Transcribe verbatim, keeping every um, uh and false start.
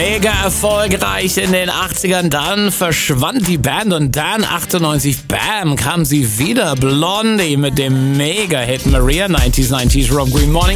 Mega erfolgreich in den achtzigern, dann verschwand die Band und dann achtundneunzig, bam, kam sie wieder. Blondie mit dem Mega-Hit Maria, neunziger neunzig Rob Green Morning.